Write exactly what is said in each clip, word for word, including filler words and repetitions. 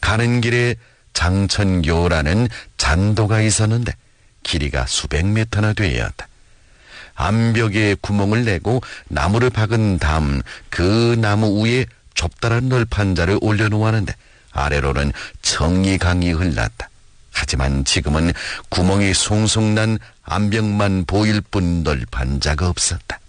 가는 길에 장천교라는 잔도가 있었는데 길이가 수백 미터나 되었다. 암벽에 구멍을 내고 나무를 박은 다음 그 나무 위에 좁다란 널판자를 올려놓았는데 아래로는 청리강이 흘렀다. 하지만 지금은 구멍이 숭숭 난 암벽만 보일 뿐 널판자가 없었다.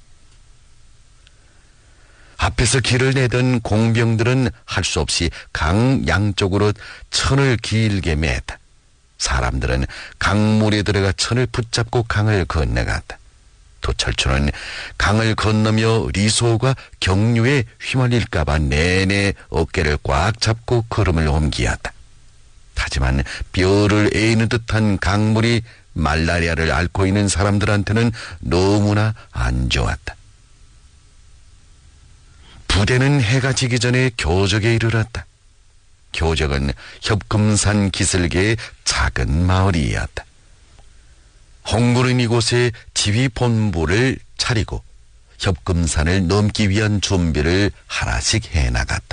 앞에서 길을 내던 공병들은 할 수 없이 강 양쪽으로 천을 길게 맸다. 사람들은 강물에 들어가 천을 붙잡고 강을 건너갔다. 도철추는 강을 건너며 리소가 경류에 휘말릴까봐 내내 어깨를 꽉 잡고 걸음을 옮기었다. 하지만 뼈를 에이는 듯한 강물이 말라리아를 앓고 있는 사람들한테는 너무나 안 좋았다. 부대는 해가 지기 전에 교적에 이르렀다. 교적은 협금산 기슭의 작은 마을이었다. 홍군은 이곳에 지휘본부를 차리고 협금산을 넘기 위한 준비를 하나씩 해나갔다.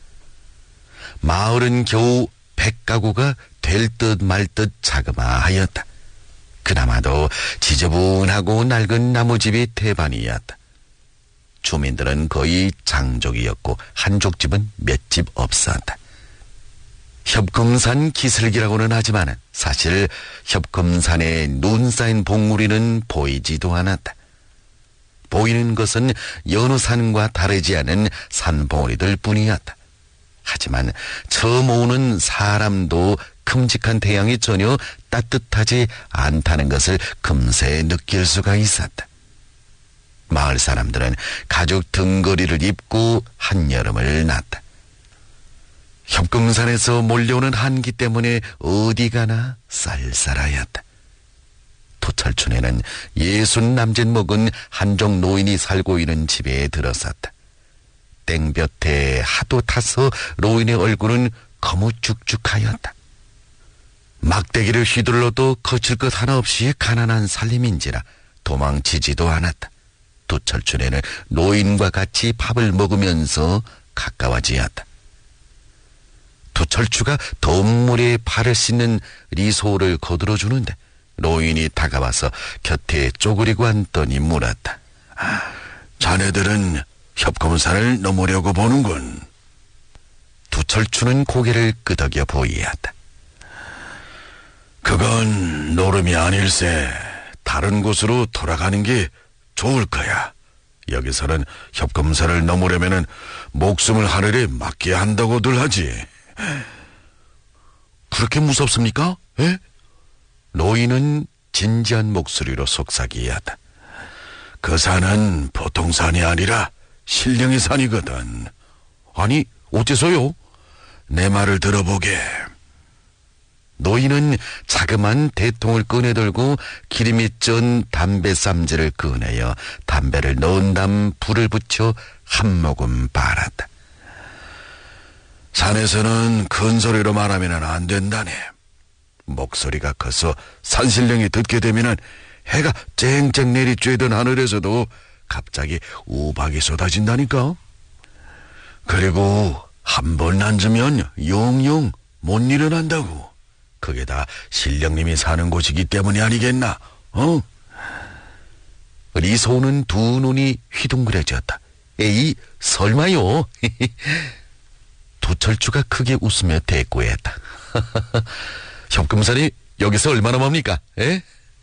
마을은 겨우 백 가구가 될 듯 말 듯 자그마하였다. 그나마도 지저분하고 낡은 나무집이 대반이었다. 주민들은 거의 장족이었고 한족집은 몇 집 없었다. 협금산 기슭이라고는 하지만 사실 협금산에 눈 쌓인 봉우리는 보이지도 않았다. 보이는 것은 여느 산과 다르지 않은 산봉우리들 뿐이었다. 하지만 처음 오는 사람도 큼직한 태양이 전혀 따뜻하지 않다는 것을 금세 느낄 수가 있었다. 마을 사람들은 가죽 등거리를 입고 한여름을 났다. 협금산에서 몰려오는 한기 때문에 어디 가나 쌀쌀하였다. 도철촌에는 예순 남짓 먹은 한족 노인이 살고 있는 집에 들어섰다. 땡볕에 하도 타서 노인의 얼굴은 거무죽죽하였다. 막대기를 휘둘러도 거칠 것 하나 없이 가난한 살림인지라 도망치지도 않았다. 도철촌에는 노인과 같이 밥을 먹으면서 가까워지었다. 도철추가 더운 물에 발을 씻는 리소를 거들어주는데 노인이 다가와서 곁에 쪼그리고 앉더니 물었다. 자네들은 협금산을 넘으려고 보는군. 도철추는 고개를 끄덕여 보이었다. 그건 노름이 아닐세. 다른 곳으로 돌아가는 게 좋을 거야. 여기서는 협금산을 넘으려면은 목숨을 하늘에 맡겨야 한다고들 하지. 그렇게 무섭습니까? 에? 노인은 진지한 목소리로 속삭이었다. 그 산은 보통 산이 아니라 신령의 산이거든. 아니, 어째서요? 내 말을 들어보게. 노인은 자그만 대통을 꺼내들고 기름이 쩐 담배 쌈지를 꺼내어 담배를 넣은 다음 불을 붙여 한 모금 빨았다. 산에서는 큰 소리로 말하면 안 된다네. 목소리가 커서 산신령이 듣게 되면은 해가 쨍쨍 내리쬐던 하늘에서도 갑자기 우박이 쏟아진다니까. 그리고 한 번 앉으면 영영 못 일어난다고. 그게 다 신령님이 사는 곳이기 때문이 아니겠나? 어? 리소는 두 눈이 휘둥그레졌다. 에이, 설마요? 도철추가 크게 웃으며 대꾸했다. 협금산이 여기서 얼마나 멉니까? 에?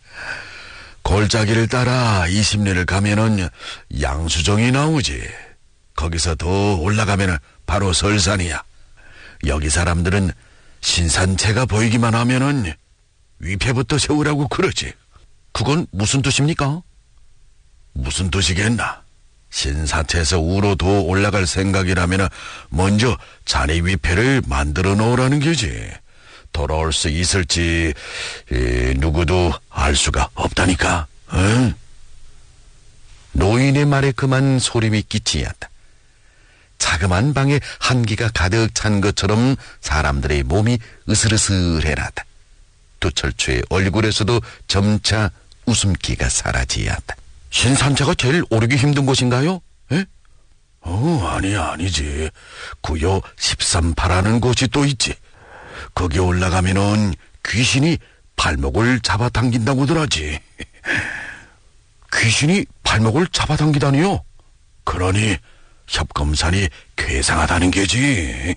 골짜기를 따라 이십 리를 가면은 양수정이 나오지. 거기서 더 올라가면은 바로 설산이야. 여기 사람들은 신산체가 보이기만 하면은 위패부터 세우라고 그러지. 그건 무슨 뜻입니까? 무슨 뜻이겠나? 신사체에서 우로 더 올라갈 생각이라면 먼저 자네 위패를 만들어 놓으라는 거지. 돌아올 수 있을지 에, 누구도 알 수가 없다니까. 응? 노인의 말에 그만 소림이 끼치었다. 자그만 방에 한기가 가득 찬 것처럼 사람들의 몸이 으슬으슬해났다. 도철추의 얼굴에서도 점차 웃음기가 사라지었다. 신산체가 제일 오르기 힘든 곳인가요? 에? 어, 아니, 아니지. 구요 십삼파라는 곳이 또 있지. 거기 올라가면은 귀신이 발목을 잡아당긴다고 들었지. 귀신이 발목을 잡아당기다니요? 그러니 협금산이 괴상하다는 게지.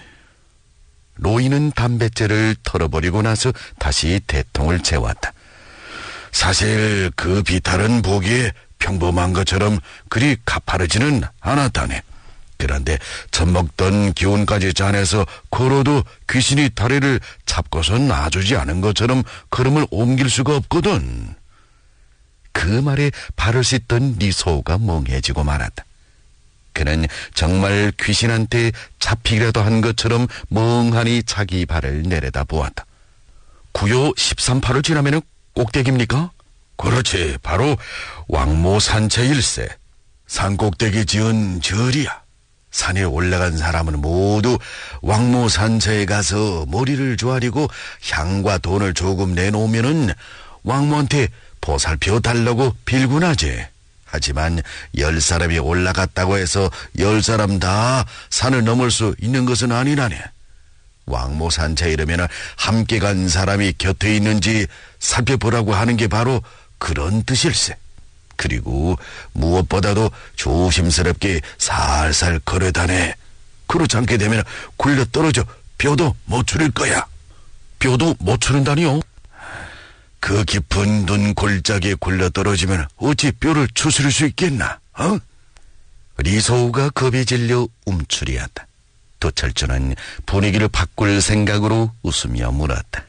노인은 담뱃재를 털어버리고 나서 다시 대통을 재웠다. 사실 그 비탈은 보기에 평범한 것처럼 그리 가파르지는 않았다네. 그런데 젖먹던 기운까지 짜내서 걸어도 귀신이 다리를 잡고서 놔주지 않은 것처럼 걸음을 옮길 수가 없거든. 그 말에 발을 씻던 리소우가 멍해지고 말았다. 그는 정말 귀신한테 잡히기라도 한 것처럼 멍하니 자기 발을 내려다 보았다. 구요 십삼 팔을 지나면은 꼭대기입니까? 그렇지, 바로 왕모산체일세. 산꼭대기 지은 절이야. 산에 올라간 사람은 모두 왕모산체에 가서 머리를 조아리고 향과 돈을 조금 내놓으면은 왕모한테 보살펴 달라고 빌곤 하지. 하지만 열 사람이 올라갔다고 해서 열 사람 다 산을 넘을 수 있는 것은 아니라네. 왕모산체에 이르면 함께 간 사람이 곁에 있는지 살펴보라고 하는 게 바로 그런 뜻일세. 그리고 무엇보다도 조심스럽게 살살 걸어다네. 그렇지 않게 되면 굴려 떨어져 뼈도 못 추릴 거야. 뼈도 못 추린다니요? 그 깊은 눈 골짜기에 굴러 떨어지면 어찌 뼈를 추스릴 수 있겠나? 어? 리소우가 겁이 질려 움츠리었다. 도철주는 분위기를 바꿀 생각으로 웃으며 물었다.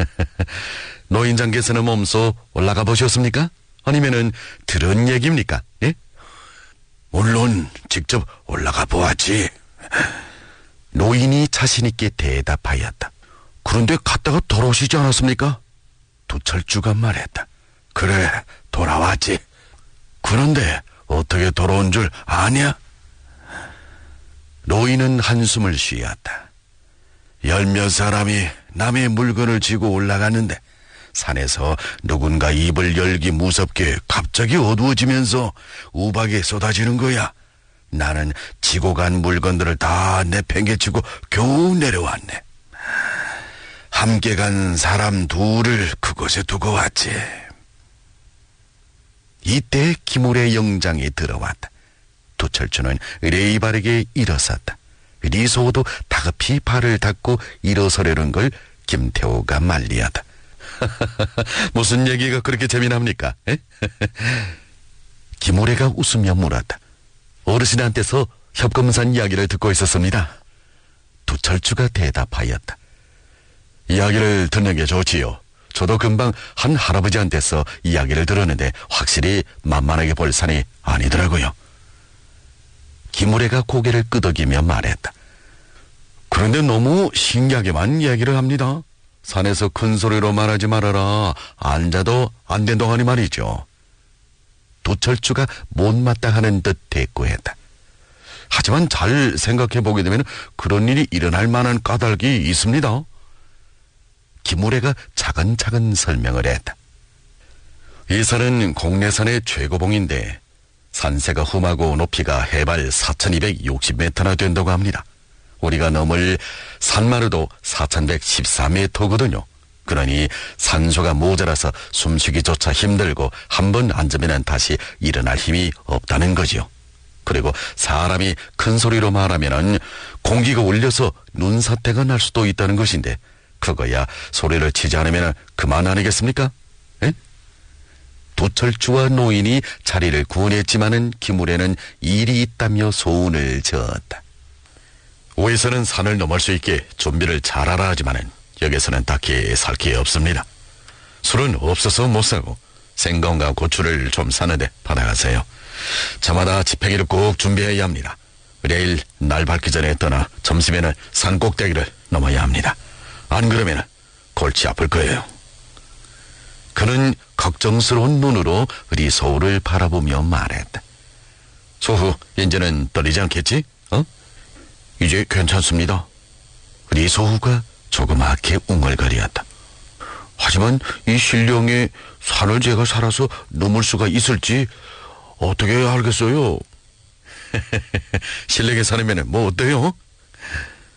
노인장께서는 몸소 올라가 보셨습니까? 아니면은 들은 얘기입니까? 예? 물론 직접 올라가 보았지. 노인이 자신있게 대답하였다. 그런데 갔다가 돌아오시지 않았습니까? 도철주가 말했다. 그래, 돌아왔지. 그런데 어떻게 돌아온 줄 아냐? 노인은 한숨을 쉬었다. 열몇 사람이 남의 물건을 지고 올라갔는데 산에서 누군가 입을 열기 무섭게 갑자기 어두워지면서 우박이 쏟아지는 거야. 나는 지고 간 물건들을 다 내팽개치고 겨우 내려왔네. 함께 간 사람 둘을 그곳에 두고 왔지. 이때 기물의 영장이 들어왔다. 도철주는 의뢰의 바르게 일어섰다. 리소우도 다급히 발을 닦고 일어서려는 걸 김태호가 말리었다. 무슨 얘기가 그렇게 재미납니까? 김우래가 웃으며 물었다. 어르신한테서 협금산 이야기를 듣고 있었습니다. 도철주가 대답하였다. 이야기를 듣는 게 좋지요. 저도 금방 한 할아버지한테서 이야기를 들었는데 확실히 만만하게 볼 산이 아니더라고요. 김우래가 고개를 끄덕이며 말했다. 그런데 너무 신기하게만 이야기를 합니다. 산에서 큰 소리로 말하지 말아라. 앉아도 안 된 동안이 말이죠. 도철주가 못마땅하는 듯 대꾸했다. 하지만 잘 생각해보게 되면 그런 일이 일어날 만한 까닭이 있습니다. 김우래가 차근차근 설명을 했다. 이 산은 공내산의 최고봉인데 산세가 험하고 높이가 해발 사천이백육십 미터나 된다고 합니다. 우리가 넘을 산마루도 사천백십사 미터거든요. 그러니 산소가 모자라서 숨쉬기조차 힘들고 한 번 앉으면 다시 일어날 힘이 없다는 거지요. 그리고 사람이 큰 소리로 말하면 공기가 울려서 눈사태가 날 수도 있다는 것인데 그거야 소리를 치지 않으면 그만 아니겠습니까? 에? 도철주와 노인이 자리를 구원했지만은 김우래는 일이 있다며 소운을 저었다. 위에서는 산을 넘을 수 있게 준비를 잘하라 하지만은 여기서는 딱히 살 게 없습니다. 술은 없어서 못 사고 생강과 고추를 좀 사는데 받아가세요. 저마다 지팽이를 꼭 준비해야 합니다. 내일 날 밝기 전에 떠나 점심에는 산 꼭대기를 넘어야 합니다. 안 그러면 골치 아플 거예요. 그는 걱정스러운 눈으로 리소우를 바라보며 말했다. 소후, 이제는 떨리지 않겠지? 어? 이제 괜찮습니다. 리소우가 조그맣게 웅얼거리었다. 하지만 이 신령에 산을 제가 살아서 넘을 수가 있을지 어떻게 알겠어요? 신령에 살면 뭐 어때요?